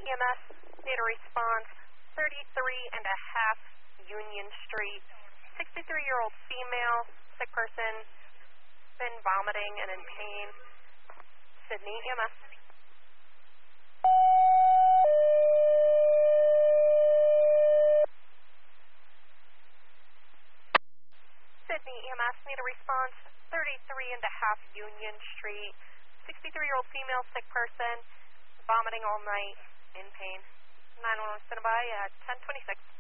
EMS, need a response, 33 and a half Union Street, 63-year-old female, sick person, been vomiting and in pain. Sydney EMS. Sydney EMS, need a response, 33 and a half Union Street, 63-year-old female, sick person, vomiting all night, in pain. 911 standby at 10:26.